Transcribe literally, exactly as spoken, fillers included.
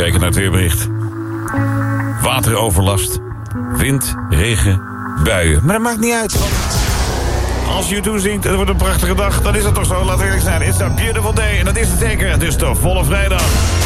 kijken naar het weerbericht. Wateroverlast, wind, regen, buien. Maar dat maakt niet uit. Als je toe zingt en het wordt een prachtige dag, dan is het toch zo. Laten we eerlijk zijn. It's a beautiful day. En dat is het zeker. Het is toch volle vrijdag.